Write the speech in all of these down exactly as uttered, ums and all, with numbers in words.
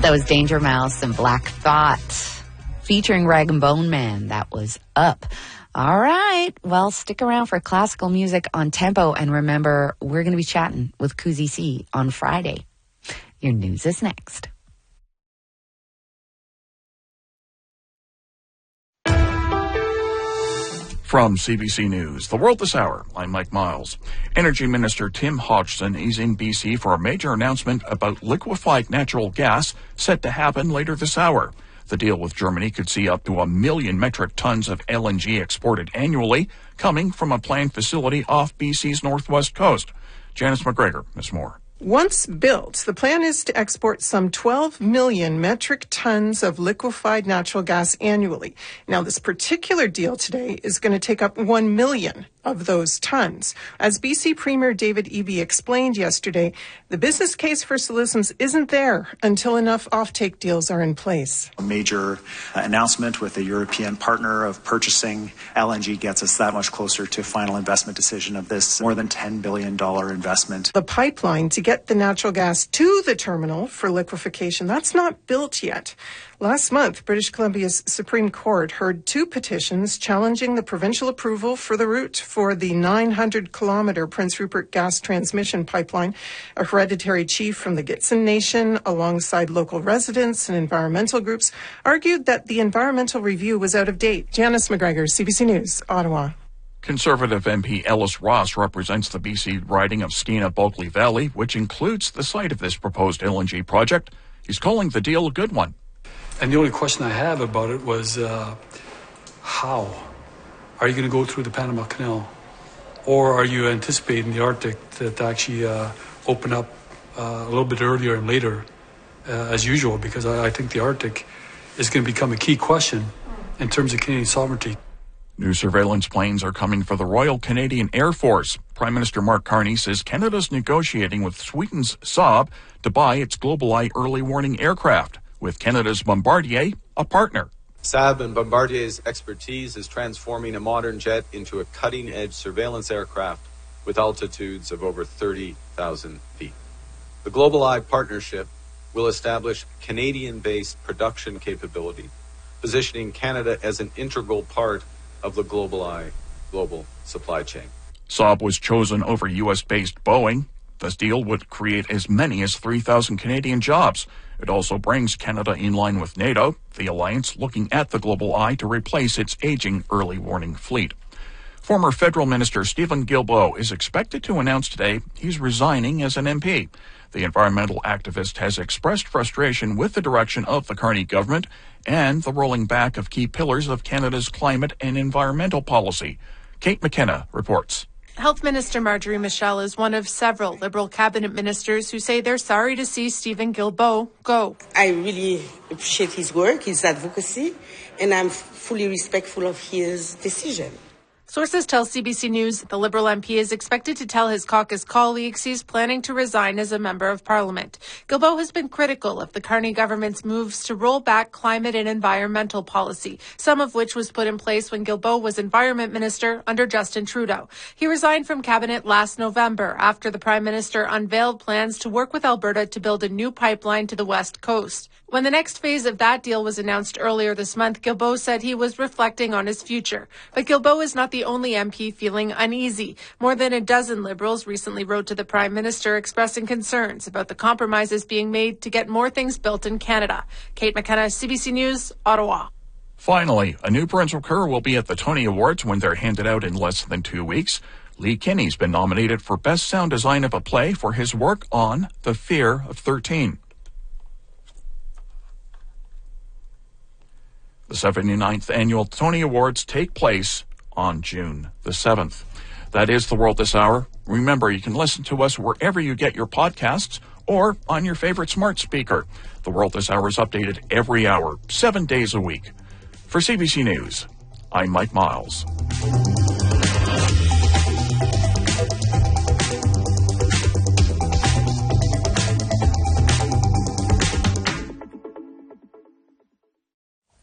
That was Danger Mouse and Black Thought featuring Rag and Bone Man. That was Up. All right. Well, stick around for classical music on Tempo. And remember, we're going to be chatting with Kuzi C on Friday. Your news is next. From C B C News, The World This Hour, I'm Mike Miles. Energy Minister Tim Hodgson is in B C for a major announcement about liquefied natural gas set to happen later this hour. The deal with Germany could see up to a million metric tons of L N G exported annually, coming from a planned facility off B C's northwest coast. Janice McGregor has more. Once built, the plan is to export some twelve million metric tons of liquefied natural gas annually. Now, this particular deal today is going to take up one million of those tons. As B C Premier David Eby explained yesterday, the business case for Solutions isn't there until enough offtake deals are in place. A major uh, announcement with a European partner of purchasing L N G gets us that much closer to final investment decision of this more than ten billion dollars investment. The pipeline to get the natural gas to the terminal for liquefaction, that's not built yet. Last month, British Columbia's Supreme Court heard two petitions challenging the provincial approval for the route for the nine hundred kilometer Prince Rupert gas transmission pipeline. A hereditary chief from the Gitxsan Nation, alongside local residents and environmental groups, argued that the environmental review was out of date. Janice McGregor, C B C News, Ottawa. Conservative M P Ellis Ross represents the B C riding of Skeena-Bulkley Valley, which includes the site of this proposed L N G project. He's calling the deal a good one. And the only question I have about it was, uh, how? Are you going to go through the Panama Canal? Or are you anticipating the Arctic to, to actually uh, open up uh, a little bit earlier and later, uh, as usual? Because I, I think the Arctic is going to become a key question in terms of Canadian sovereignty. New surveillance planes are coming for the Royal Canadian Air Force. Prime Minister Mark Carney says Canada's negotiating with Sweden's Saab to buy its GlobalEye early warning aircraft, with Canada's Bombardier a partner. Saab and Bombardier's expertise is transforming a modern jet into a cutting-edge surveillance aircraft with altitudes of over thirty thousand feet. The GlobalEye partnership will establish Canadian-based production capability, positioning Canada as an integral part of the GlobalEye global supply chain. Saab was chosen over U S-based Boeing. This deal would create as many as three thousand Canadian jobs. It also brings Canada in line with NATO, the alliance looking at the GlobalEye to replace its aging early warning fleet. Former federal minister Steven Guilbeault is expected to announce today he's resigning as an M P. The environmental activist has expressed frustration with the direction of the Carney government and the rolling back of key pillars of Canada's climate and environmental policy. Kate McKenna reports. Health Minister Marjorie Michel is one of several Liberal cabinet ministers who say they're sorry to see Steven Guilbeault go. I really appreciate his work, his advocacy, and I'm fully respectful of his decision. Sources tell C B C News the Liberal M P is expected to tell his caucus colleagues he's planning to resign as a member of Parliament. Guilbeault has been critical of the Carney government's moves to roll back climate and environmental policy, some of which was put in place when Guilbeault was Environment Minister under Justin Trudeau. He resigned from cabinet last November after the Prime Minister unveiled plans to work with Alberta to build a new pipeline to the West Coast. When the next phase of that deal was announced earlier this month, Guilbeault said he was reflecting on his future. But Guilbeault is not the only M P feeling uneasy. More than a dozen Liberals recently wrote to the Prime Minister expressing concerns about the compromises being made to get more things built in Canada. Kate McKenna, C B C News, Ottawa. Finally, a new Prince Rupert will be at the Tony Awards when they're handed out in less than two weeks. Lee Kinney's been nominated for Best Sound Design of a Play for his work on The Fear of thirteen. The seventy-ninth Annual Tony Awards take place on June the seventh. That is The World This Hour. Remember, you can listen to us wherever you get your podcasts or on your favorite smart speaker. The World This Hour is updated every hour, seven days a week. For C B C News, I'm Mike Miles.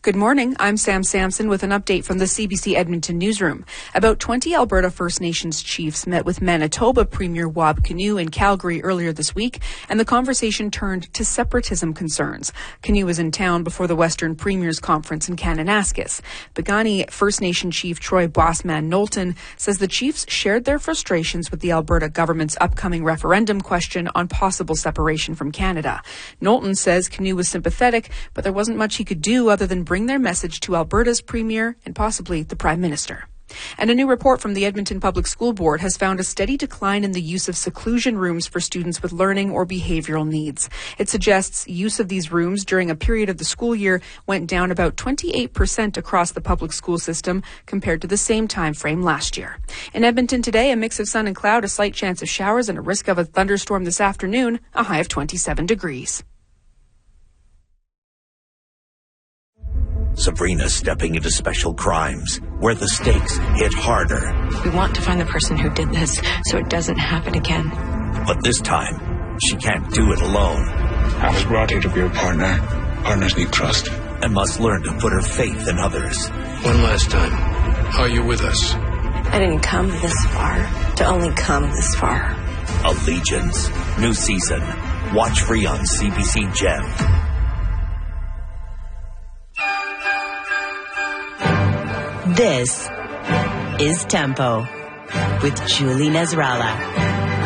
Good morning. I'm Sam Sampson with an update from the C B C Edmonton newsroom. About twenty Alberta First Nations chiefs met with Manitoba Premier Wab Kinew in Calgary earlier this week, and the conversation turned to separatism concerns. Kinew was in town before the Western Premiers Conference in Kananaskis. Piikani First Nation Chief Troy Bossman Knowlton says the chiefs shared their frustrations with the Alberta government's upcoming referendum question on possible separation from Canada. Knowlton says Kinew was sympathetic, but there wasn't much he could do other than bring their message to Alberta's Premier and possibly the Prime Minister. And a new report from the Edmonton Public School Board has found a steady decline in the use of seclusion rooms for students with learning or behavioral needs. It suggests use of these rooms during a period of the school year went down about twenty-eight percent across the public school system compared to the same time frame last year. In Edmonton today, a mix of sun and cloud, a slight chance of showers and a risk of a thunderstorm this afternoon, a high of twenty-seven degrees. Sabrina's stepping into special crimes, where the stakes hit harder. We want to find the person who did this so it doesn't happen again. But this time, she can't do it alone. I was brought here to be a partner. Partners need trust. And must learn to put her faith in others. One last time, are you with us? I didn't come this far to only come this far. Allegiance. New season. Watch free on C B C Gem. This is Tempo with Julie Nasrallah.